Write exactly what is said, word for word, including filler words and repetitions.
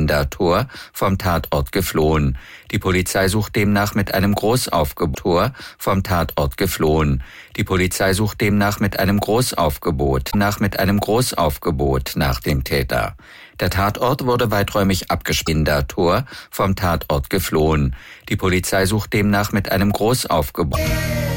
Spendator vom Tatort geflohen. Die Polizei sucht demnach mit einem Großaufgebot vom Tatort geflohen. Die Polizei sucht demnach mit einem Großaufgebot nach mit einem Großaufgebot nach dem Täter. Der Tatort wurde weiträumig abgesperrt, vom Tatort geflohen. Die Polizei sucht demnach mit einem Großaufgebot